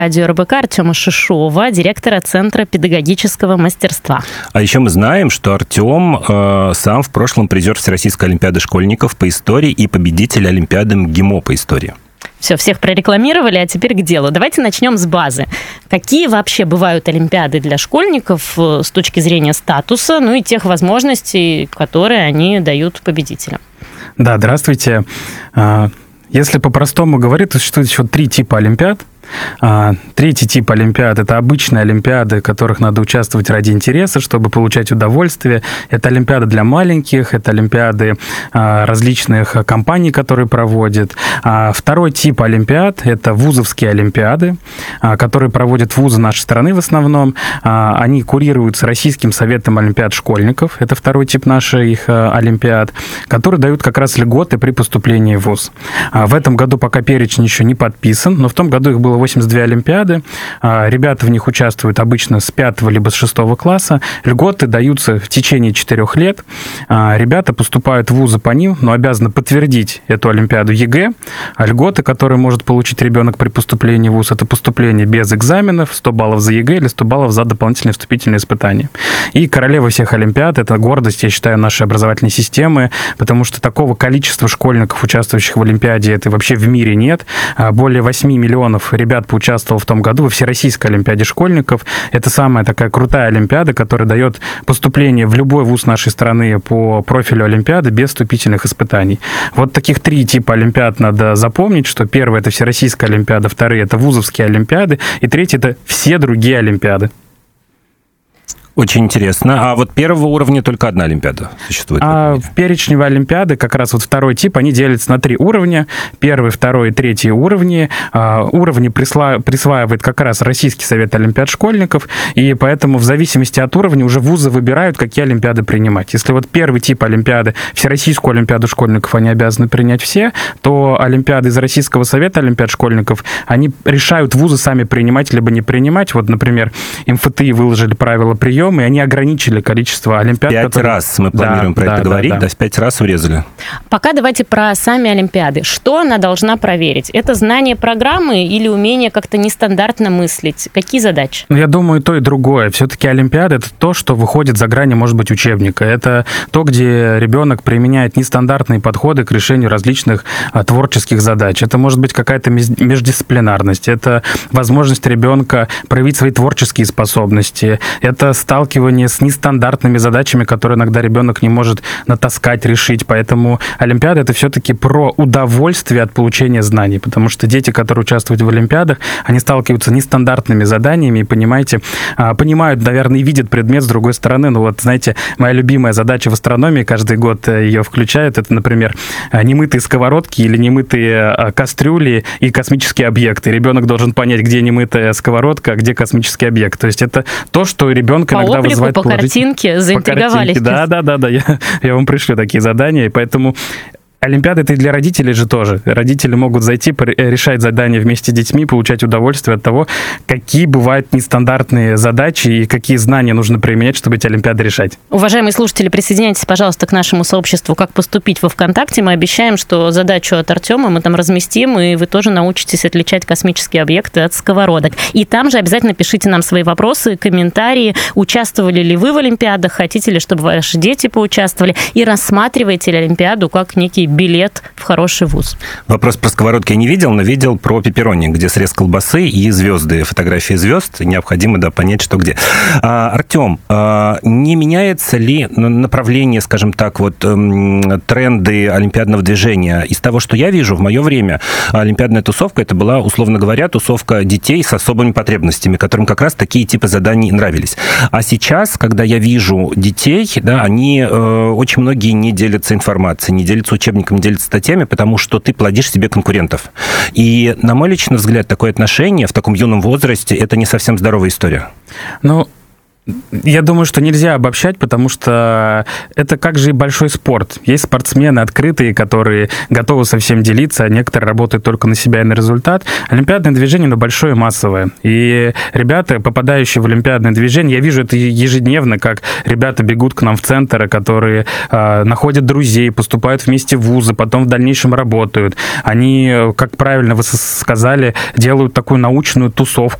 Радио РБК Артема Шишова, директора Центра педагогического мастерства. А еще мы знаем, что Артем сам в прошлом призер Всероссийской олимпиады школьников по истории и победитель Олимпиады МГИМО по истории. Все, всех прорекламировали, а теперь к делу. Давайте начнем с базы. Какие вообще бывают олимпиады для школьников с точки зрения статуса, ну и тех возможностей, которые они дают победителям? Да, здравствуйте. Если по-простому говорить, то существует еще 3 типа олимпиад. Третий тип олимпиад – это обычные олимпиады, в которых надо участвовать ради интереса, чтобы получать удовольствие. Это олимпиады для маленьких, это олимпиады различных компаний, которые проводят. Второй тип олимпиад – это вузовские олимпиады, которые проводят вузы нашей страны в основном. Они курируются Российским советом олимпиад школьников. Это второй тип наших олимпиад, которые дают как раз льготы при поступлении в вуз. В этом году пока перечень еще не подписан, но в том году их было 82 олимпиады. Ребята в них участвуют обычно с 5 либо с 6 класса. Льготы даются в течение 4 лет. Ребята поступают в вузы по ним, но обязаны подтвердить эту олимпиаду ЕГЭ. Льготы, которые может получить ребенок при поступлении в вуз, это поступление без экзаменов, 100 баллов за ЕГЭ или 100 баллов за дополнительные вступительные испытания. И королева всех олимпиад – это гордость, я считаю, нашей образовательной системы, потому что такого количества школьников, участвующих в олимпиаде, это вообще в мире нет. Более 8 миллионов ребят поучаствовал в том году во Всероссийской олимпиаде школьников. Это самая такая крутая олимпиада, которая дает поступление в любой вуз нашей страны по профилю олимпиады без вступительных испытаний. Вот таких 3 типа олимпиад надо запомнить, что первое – это Всероссийская олимпиада, вторые – это вузовские олимпиады, и третье – это все другие олимпиады. Очень интересно. А вот первого уровня только одна олимпиада существует? В перечневые олимпиады, как раз вот второй тип, они делятся на 3 уровня. Первый, второй и третий уровни. Уровни присваивает как раз Российский совет олимпиад школьников, и поэтому в зависимости от уровня уже вузы выбирают, какие олимпиады принимать. Если вот первый тип олимпиады, Всероссийскую олимпиаду школьников, они обязаны принять все, то олимпиады из Российского совета олимпиад школьников, они решают вузы сами принимать либо не принимать. Вот, например, МФТИ выложили правила приема, и они ограничили количество олимпиад. 5 раз мы планируем про это говорить, да, в 5 раз урезали. Пока давайте про сами олимпиады. Что она должна проверить? Это знание программы или умение как-то нестандартно мыслить? Какие задачи? Я думаю, то и другое. Все-таки олимпиада – это то, что выходит за грани, может быть, учебника. Это то, где ребенок применяет нестандартные подходы к решению различных творческих задач. Это может быть какая-то междисциплинарность, это возможность ребенка проявить свои творческие способности, это сталкивание с нестандартными задачами, которые иногда ребенок не может натаскать, решить. Поэтому олимпиада – это все-таки про удовольствие от получения знаний, потому что дети, которые участвуют в олимпиадах, они сталкиваются с нестандартными заданиями и, понимают, наверное, и видят предмет с другой стороны. Ну вот, знаете, моя любимая задача в астрономии, каждый год ее включают, это, например, немытые сковородки или немытые кастрюли и космические объекты. Ребенок должен понять, где немытая сковородка, а где космический объект. То есть это то, что ребенка по облику, по картинке заинтриговались. Да, я вам пришлю такие задания, и поэтому олимпиада – это и для родителей же тоже. Родители могут зайти, решать задания вместе с детьми, получать удовольствие от того, какие бывают нестандартные задачи и какие знания нужно применять, чтобы эти олимпиады решать. Уважаемые слушатели, присоединяйтесь, пожалуйста, к нашему сообществу «Как поступить» во ВКонтакте. Мы обещаем, что задачу от Артема мы там разместим, и вы тоже научитесь отличать космические объекты от сковородок. И там же обязательно пишите нам свои вопросы, комментарии. Участвовали ли вы в олимпиадах? Хотите ли, чтобы ваши дети поучаствовали? И рассматриваете ли олимпиаду как некий билет в хороший вуз? Вопрос про сковородки я не видел, но видел про пепперони, где срез колбасы и звезды, фотографии звезд. Необходимо, понять, что где. Артем, не меняется ли направление, скажем так, тренды олимпиадного движения? Из того, что я вижу, в мое время олимпиадная тусовка, это была, условно говоря, тусовка детей с особыми потребностями, которым как раз такие типы заданий нравились. А сейчас, когда я вижу детей, да, они очень многие не делятся информацией, не делятся учебниками, не делятся статьями, потому что ты плодишь себе конкурентов. И, на мой личный взгляд, такое отношение в таком юном возрасте – это не совсем здоровая история. Я думаю, что нельзя обобщать, потому что это как же и большой спорт. Есть спортсмены открытые, которые готовы со всем делиться, а некоторые работают только на себя и на результат. Олимпиадное движение, оно большое и массовое. И ребята, попадающие в олимпиадное движение, я вижу это ежедневно, как ребята бегут к нам в центр, которые находят друзей, поступают вместе в вузы, потом в дальнейшем работают. Они, как правильно вы сказали, делают такую научную тусовку